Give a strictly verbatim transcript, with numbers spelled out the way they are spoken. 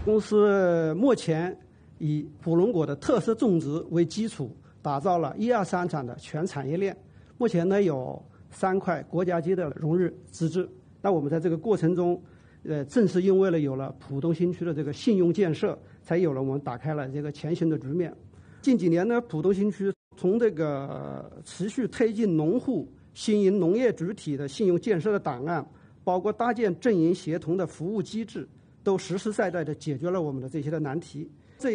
公司目前以普龙果的特色种植为基础，打造了一二三产的全产业链。目前呢有三块国家级的荣誉资质。那我们在这个过程中，呃，正是因为了有了浦东新区的这个信用建设，才有了我们打开了这个前行的局面。近几年呢，浦东新区从这个持续推进农户新营农业主体的信用建设的档案，包括搭建阵营协同的服务机制，都实实在在地解决了我们的这些的难题。